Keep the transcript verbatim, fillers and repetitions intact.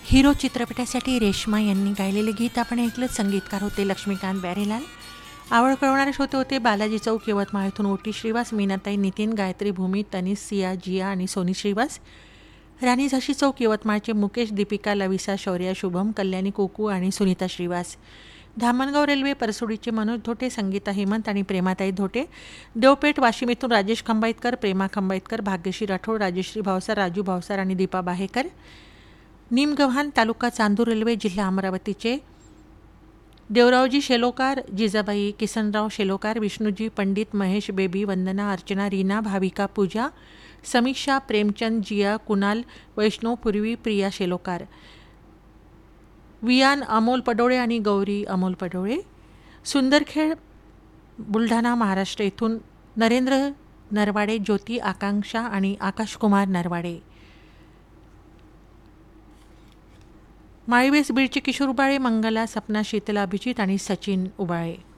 Hero चित्रपटासाठी रेश्मा यांनी गायलेले गीत आपण ऐकलं. संगीतकार होते लक्ष्मीकांत बॅरेलाल. आवड कळवणारे श्रोते होते बालाजी चौक यवतमाळ इथून ओटी श्रीवास, मीनाताई नितीन, गायत्री भूमी, तनिष, सिया, जिया आणि सोनी श्रीवास. राणी झाशी चौक यवतमाळचे मुकेश, दीपिका, लविसा, शौर्या, शुभम, कल्याणी, कोकू आणि सुनीता श्रीवास. धामणगाव रेल्वे परसुडीचे मनोज धोटे, संगीता हेमंत आणि प्रेमाताई धोटे. देवपेठ वाशिम इथून राजेश खंबाईतकर, प्रेमा खंबाईतकर, भाग्यश्री राठोड, राजश्री भावसार, राजू भावसार आणि दीपा बाहेकर. निमगव्हाण तालुका चांदूर रेल्वे जिल्हा अमरावतीचे देवरावजी शेलोकार, जिजाबाई, किसनराव शेलोकार, विष्णुजी पंडित, महेश, बेबी, वंदना, अर्चना, रीना, भाविका, पूजा, समीक्षा, प्रेमचंद, जिया, कुणाल, वैष्णव, पूर्वी, प्रिया शेलोकार. वियान अमोल पडोळे आणि गौरी अमोल पडोळे. सुंदरखेड बुलढाणा महाराष्ट्र इथून नरेंद्र नरवाडे, ज्योती, आकांक्षा आणि आकाशकुमार नरवाडे. माळीवेस बीडचे किशोर उबाळे, मंगला, सपना, शीतला, अभिजित आणि सचिन उबाळे.